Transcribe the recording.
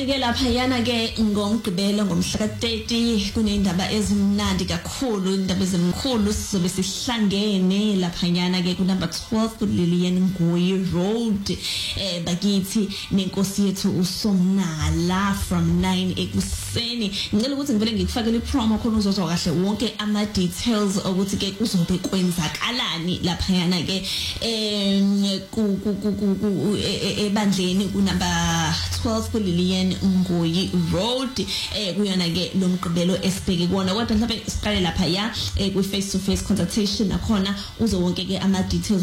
Kanti ke lapha yana ke ngomgqibelo ngomhla ka-30 kunendaba ezimnandi kakhulu, indaba ezimkhulu sizobe sihlangene lapha yana ke ku number 12 ku Lillian Ngoyi Road bakithi nenkosi yethu uSomnala from 9 ekuseni. Ngicela ukuthi ngivele ngikufakele ipromo khona uzozwa kahle wonke ama details ukuthi ke kuzobe kwenzakalani lapha yana ke ku ebandleni ku number 12 ku Lillian Ngoyi Road kuyona ke lo mgqibelo esibheke kuona. Kodwa mhlawumbe siqale lapha ya ku face to face consultation nakhona uzowonke ke ama details